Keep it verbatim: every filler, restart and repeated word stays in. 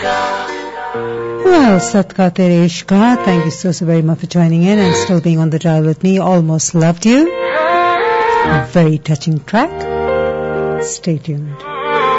Well, Satka Tere Ishqa, thank you so, so very much for joining in and still being on the dial with me. Almost Loved You. A very touching track. Stay tuned.